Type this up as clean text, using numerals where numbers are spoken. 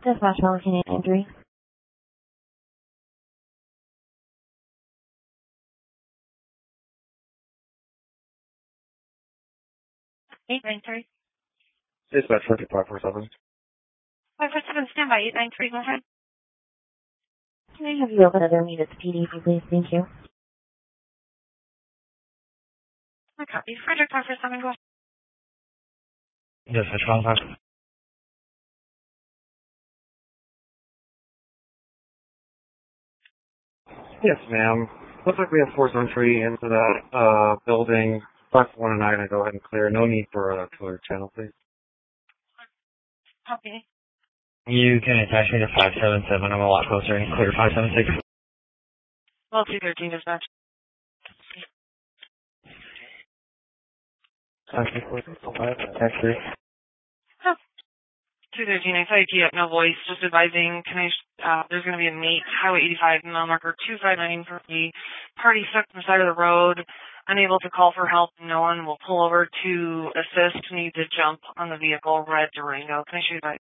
Dispatch Pelican 893. 893. Dispatch 5547. 547, standby. 893, go ahead. Can I have you open other meet at the PDP, please? Thank you. I copy. Frederick 547, go ahead. Dispatch 55. Yes, ma'am. Looks like we have forced entry into that building. 541 and I'm going to go ahead and clear. No need for a clear channel, please. Copy. You can attach me to 577. I'm a lot closer and clear 576. Well, 213 dispatch. 563. 213, I saw you tee up, no voice, just advising, there's going to be a mate, Highway 85, mile marker 259 for the party stuck on the side of the road, unable to call for help, no one will pull over to assist, need to jump on the vehicle, red Durango. Can I show you that?